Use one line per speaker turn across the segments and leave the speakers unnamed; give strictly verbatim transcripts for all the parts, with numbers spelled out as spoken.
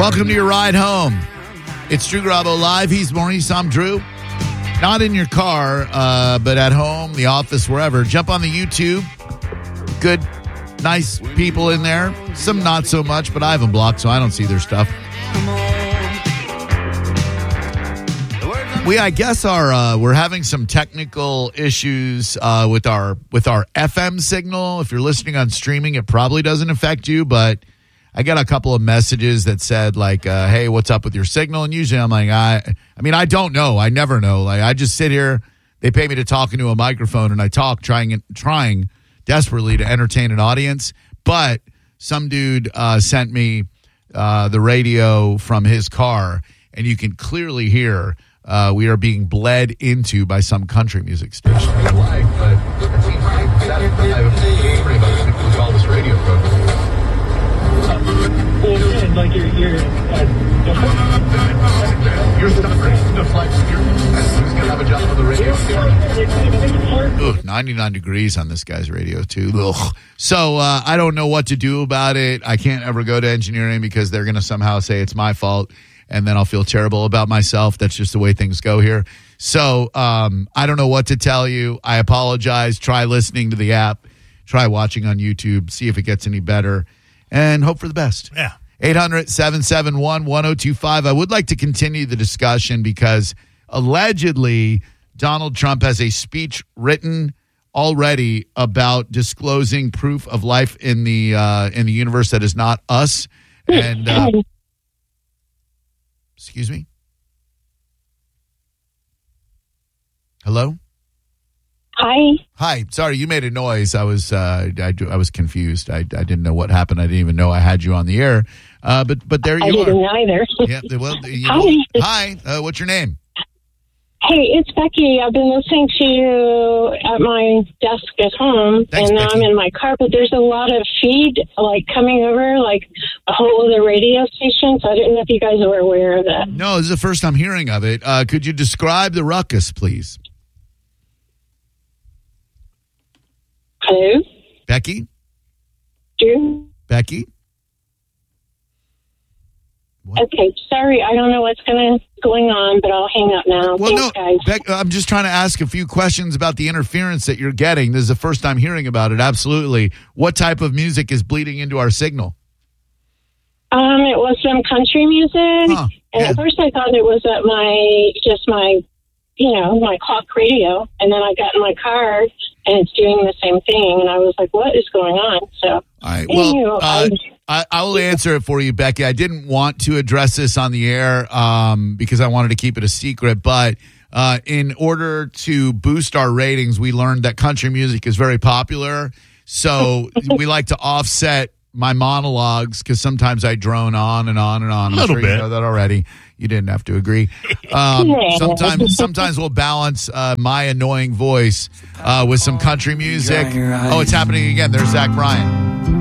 Welcome to your ride home. It's Drew Garabo Live. He's Maurice. I'm Drew. Not in your car, uh, but at home, the office, wherever. Jump on the YouTube. Good, nice people in there. Some not so much, but I have them blocked, so I don't see their stuff. We, I guess, are uh, we're having some technical issues uh, with our with our F M signal. If you're listening on streaming, it probably doesn't affect you, but I got a couple of messages that said like, uh, "Hey, what's up with your signal?" And usually I'm like, I, I mean, I don't know. I never know. Like, I just sit here. They pay me to talk into a microphone, and I talk, trying trying desperately to entertain an audience. But some dude uh, sent me uh, the radio from his car, and you can clearly hear. Uh, we are being bled into by some country music station. I like, but it seems like that, I have a story about people who call this radio program.
Well, yeah, like you're, you're, uh,
you're stuttering. Deflect. You're going to have a job on the radio. Ugh, ninety-nine degrees on this guy's radio, too. Ugh. So uh, I don't know what to do about it. I can't ever go to engineering because they're going to somehow say it's my fault. And then I'll feel terrible about myself. That's just the way things go here. So um, I don't know what to tell you. I apologize. Try listening to the app. Try watching on YouTube. See if it gets any better. And hope for the best.
Yeah.
eight hundred, seven seven one, one oh two five. I would like to continue the discussion because allegedly Donald Trump has a speech written already about disclosing proof of life in the uh, in the universe that is not us. And uh, excuse me? Hello?
Hi.
Hi. Sorry, you made a noise. I was uh, I, I was confused. I, I didn't know what happened. I didn't even know I had you on the air. Uh, but but there you
I
are.
didn't either.
Yeah, well, you
Hi.
know, hi. Uh, what's your name?
Hey, it's Becky. I've been listening to you at my desk at home,
Thanks,
and now
Becky.
I'm in my car, but there's a lot of feed, like, coming over, like, a whole other radio station, so I didn't know if you guys were aware of that.
No, this is the first time hearing of it. Uh, could you describe the ruckus, please?
Hello?
Becky?
Drew?
Becky? What?
Okay, sorry, I don't know what's gonna going on, but I'll hang up now.
Well,
Thanks,
no,
guys.
Beck, I'm just trying to ask a few questions about the interference that you're getting. This is the first time hearing about it. Absolutely. What type of music is bleeding into our signal?
Um, it was some country music,
Huh,
and
yeah.
at first I thought it was at my, just my, you know, my clock radio, and then I got in my car, and it's doing the same thing, and I was like, what is going on? So,
All right.
anyway,
Well, uh,
I-
I, I will answer it for you, Becky. I didn't want to address this on the air um, because I wanted to keep it a secret. But uh, in order to boost our ratings, we learned that country music is very popular. So we like to offset my monologues because sometimes I drone on and on and on. I'm
A little
sure
bit.
you know that already. You didn't have to agree. Um, sometimes, sometimes we'll balance uh, my annoying voice uh, with some country music. Oh, it's happening again. There's Zach Bryan.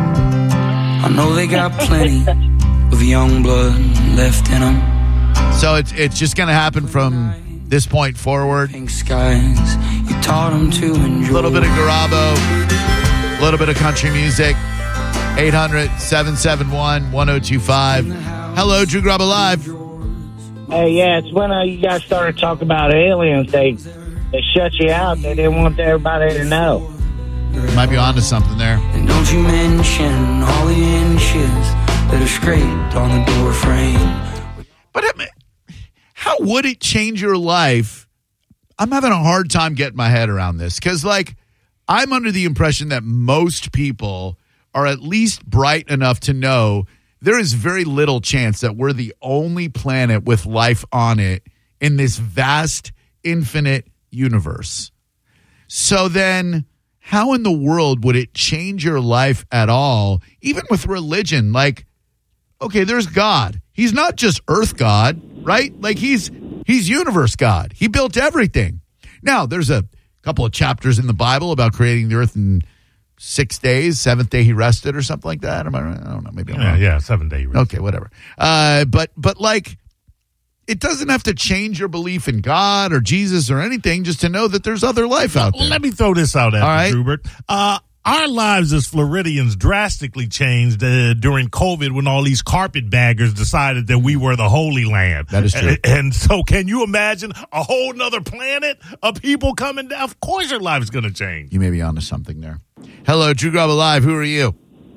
I know they got plenty of young blood left in them.
So it's it's just going to happen from this point forward.
Pink skies, you taught them to enjoy.
A little bit of Garabo, a little bit of country music. eight hundred, seven seven one, one oh two five. Hello, Drew Garabo Live.
Hey, yeah, it's when uh, you guys started talking about aliens. They they shut you out. They didn't want everybody to know.
Might be onto something there.
And don't you mention all the inches that are scraped on the door frame.
But I mean, how would it change your life? I'm having a hard time getting my head around this because, like, I'm under the impression that most people are at least bright enough to know there is very little chance that we're the only planet with life on it in this vast, infinite universe. So then, how in the world would it change your life at all, even with religion? Like, okay, there's God. He's not just Earth God, right? Like, he's he's universe God. He built everything. Now, there's a couple of chapters in the Bible about creating the earth in six days. Seventh day he rested or something like that. Am I right? I don't know. Maybe I'm
Yeah,
wrong.
yeah, seven day rest.
Okay, whatever. Uh, but but like, it doesn't have to change your belief in God or Jesus or anything just to know that there's other life out there.
Let me throw this out at
All
you,
right.
Hubert. Uh, our lives as Floridians drastically changed uh, during COVID when all these carpetbaggers decided that we were the Holy Land.
That is true.
And, and so can you imagine a whole nother planet of people coming down? Of course your life is going to change.
You may be onto something there. Hello, Drew Grub Alive. Who are you?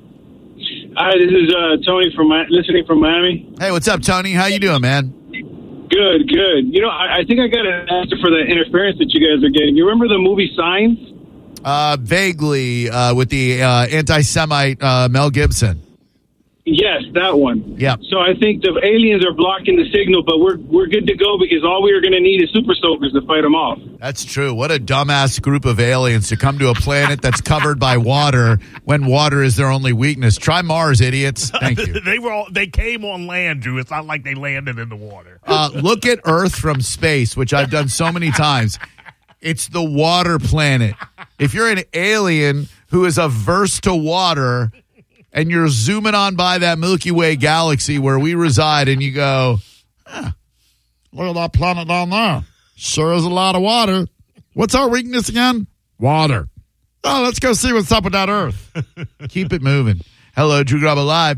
Hi, this is uh, Tony from Mi- listening from Miami.
Hey, what's up, Tony? How you doing, man?
Good, good. You know, I, I think I got an answer for the interference that you guys are getting. You remember the movie Signs?
Uh, vaguely, uh, with the uh, anti-Semite uh, Mel Gibson.
Yes, that one.
Yeah.
So I think the aliens are blocking the signal, but we're we're good to go because all we are going to need is super soakers to fight them off.
That's true. What a dumbass group of aliens to come to a planet that's covered by water when water is their only weakness. Try Mars, idiots. Thank you.
they were all, they came on land, Drew. It's not like they landed in the water.
Uh, look at Earth from space, which I've done so many times. It's the water planet. If you're an alien who is averse to water and you're zooming on by that Milky Way galaxy where we reside and you go, eh, look at that planet down there. Sure is a lot of water. What's our weakness again? Water. Oh, let's go see what's up with that Earth. Keep it moving. Hello, Drew Grub Alive.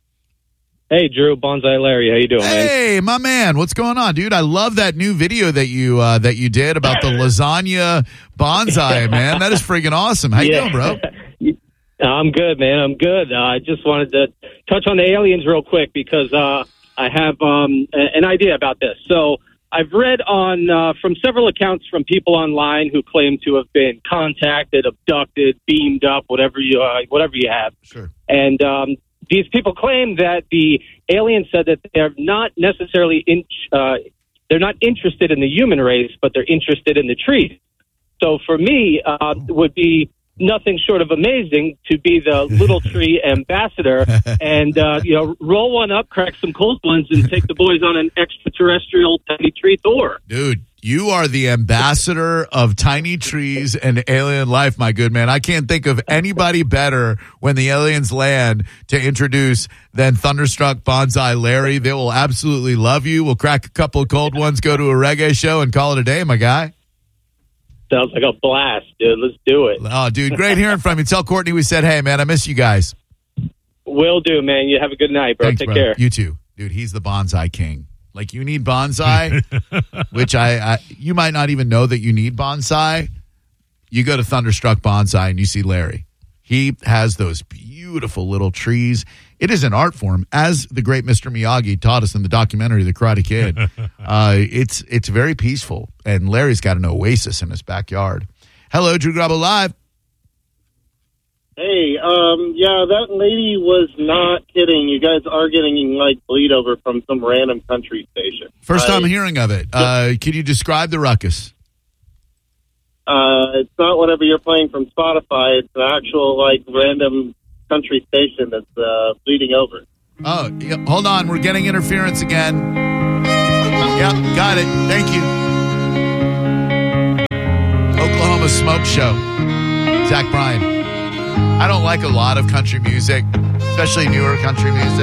Hey, Drew, Bonsai Larry, how you doing, man?
Hey, my man, what's going on, dude? I love that new video that you uh, that you did about the lasagna bonsai, man. That is freaking awesome. How you
Yeah.
doing, bro?
I'm good, man. I'm good. Uh, I just wanted to touch on the aliens real quick because uh, I have um, a- an idea about this. So I've read on uh, from several accounts from people online who claim to have been contacted, abducted, beamed up, whatever you uh, whatever you have.
Sure.
And um, these people claim that the aliens said that they're not necessarily in, uh, they're not interested in the human race, but they're interested in the trees. So for me, uh, it would be nothing short of amazing to be the little tree ambassador and, uh, you know, roll one up, crack some cold ones, and take the boys on an extraterrestrial tiny tree tour.
Dude, you are the ambassador of tiny trees and alien life, my good man. I can't think of anybody better when the aliens land to introduce than Thunderstruck Bonsai Larry. They will absolutely love you. We'll crack a couple of cold ones, go to a reggae show, and call it a day, my guy.
Sounds like a blast, dude. Let's do it.
Oh, dude, great hearing from you. Tell Courtney we said, hey, man, I miss you guys.
Will do, man. You have a good night, bro.
Thanks,
Take
brother.
care.
You too. Dude, he's the bonsai king. Like, you need bonsai, which I, I, you might not even know that you need bonsai. You go to Thunderstruck Bonsai and you see Larry. He has those beautiful little trees. It is an art form, as the great Mister Miyagi taught us in the documentary, The Karate Kid. uh, it's it's very peaceful, and Larry's got an oasis in his backyard. Hello, Drew Grub Alive.
Hey, um, yeah, that lady was not kidding. You guys are getting, like, bleed over from some random country station.
First time
I-
hearing of it. Uh, can you describe the ruckus?
Uh, it's not whatever you're playing from Spotify. It's an actual, like, random country station that's uh, bleeding over.
Oh, yeah, hold on. We're getting interference again. Yep, got it. Thank you. Oklahoma Smoke Show. Zach Bryan. I don't like a lot of country music, especially newer country music.